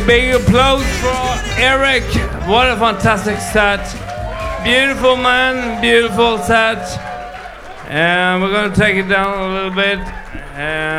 Big applause for Eric. What a fantastic set. Beautiful man, beautiful set. And we're going to take it down a little bit.